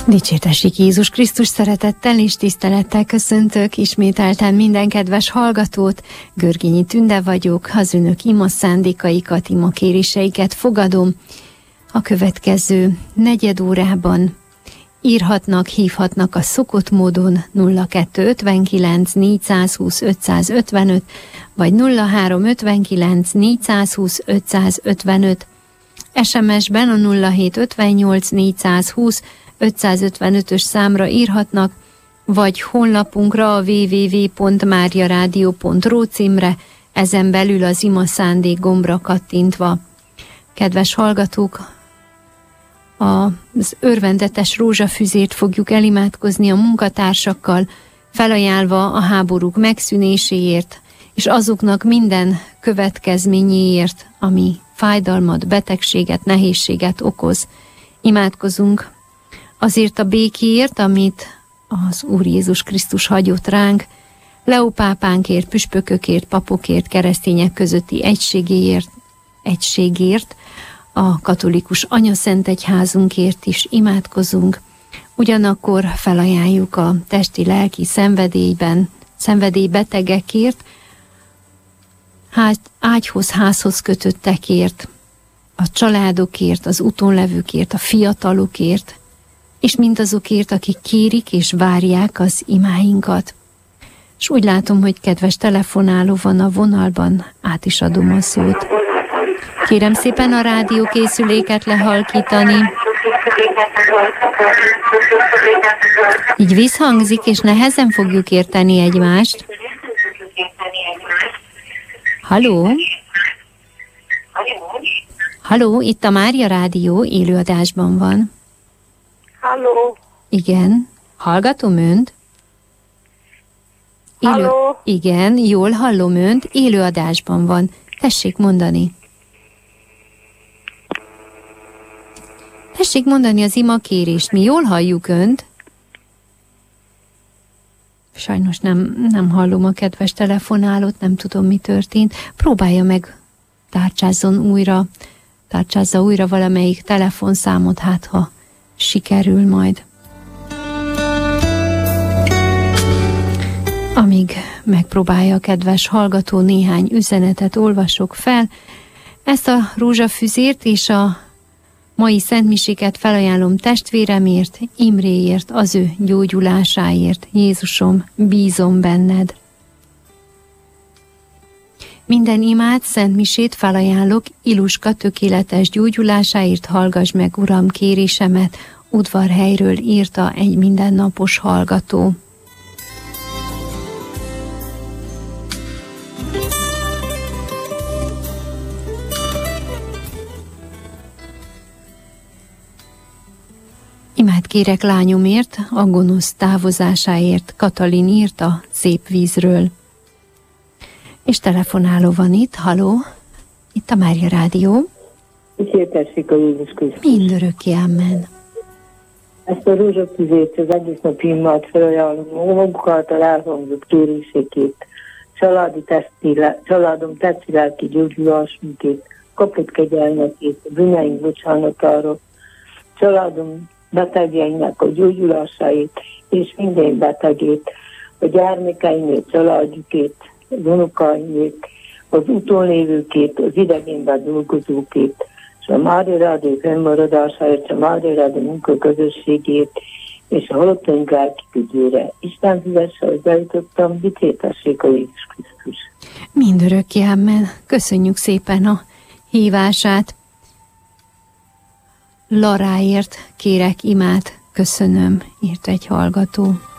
Dicsértessék Jézus Krisztus, szeretettel és tisztelettel köszöntök ismételten minden kedves hallgatót. Görgényi Tünde vagyok, az önök ima szándékaikat, ima kéréseiket fogadom. A következő negyed órában írhatnak, hívhatnak a szokott módon 0259 420 555 vagy 0359 420 555. SMS-ben a 0758 420 555-ös számra írhatnak, vagy honlapunkra a www.mariaradio.ru címre, ezen belül az ima szándék gombra kattintva. Kedves hallgatók, az örvendetes rózsafüzért fogjuk elimádkozni a munkatársakkal, felajánlva a háborúk megszűnéséért, és azoknak minden következményéért, ami fájdalmat, betegséget, nehézséget okoz. Imádkozunk azért a békéért, amit az Úr Jézus Krisztus hagyott ránk, Leó pápánkért, püspökökért, papokért, keresztények közötti egységért, a katolikus anyaszentegyházunkért is imádkozunk. Ugyanakkor felajánljuk a testi-lelki szenvedélybetegekért, ágyhoz, házhoz kötöttekért, a családokért, az útonlevőkért, a fiatalokért, és mindazokért, akik kérik és várják az imáinkat. És úgy látom, hogy kedves telefonáló van a vonalban, át is adom a szót. Kérem szépen a rádiókészüléket lehalkítani. Így visszhangzik, és nehezen fogjuk érteni egymást. Halló? Halló, itt a Mária Rádió, élőadásban van. Halló? Igen, hallgatom önt. Halló? Igen, jól hallom önt, élőadásban van. Tessék mondani. Tessék mondani az imakérést, mi jól halljuk önt. Sajnos nem hallom a kedves telefonálót, nem tudom, mi történt. Próbálja meg, tárcsázza újra valamelyik telefonszámot, hát ha sikerül majd. Amíg megpróbálja a kedves hallgató, néhány üzenetet olvasok fel. Ezt a rózsafüzért és a mai szentmiséket felajánlom testvéremért, Imréért, az ő gyógyulásáért. Jézusom, bízom benned. Minden imát, szentmisét felajánlok Iluska tökéletes gyógyulásáért, hallgass meg, Uram, kérésemet, Udvarhelyről írta egy mindennapos hallgató. Imát kérek lányomért, a gonosz távozásáért, Katalin írta Szép vízről. És telefonáló van itt, halló, itt a Mária Rádió. Dicsértessék a Jézus Krisztus. Mindörökké, amen. Ezt a rózsafüzért az egész nap imát felajánlom, maguk által elhangzott kérésekét, családom testi-lelki gyógyulásukét, kapott kegyelmekét, a bűneink bocsánatára, családom betegjeinek a gyógyulásáért, és minden betegét, a gyermekeimért, családjukét, az unokáimért, az úton lévőkét, az idegenben dolgozókét, és a Mária Rádió fennmaradásáért, a Mária Rádió munkaközösségét, és a halottaink lelki ügyére. Isten fizesse, hogy bejutottam, dicsértessék a Jézus Krisztus. Mindörökké, amen. Köszönjük szépen a hívását. Laráért kérek imát, köszönöm, írt egy hallgató.